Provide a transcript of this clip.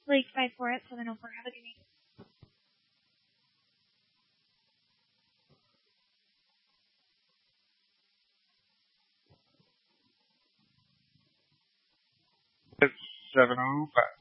Lake 54 at 704. Have a good night. It's 7:05.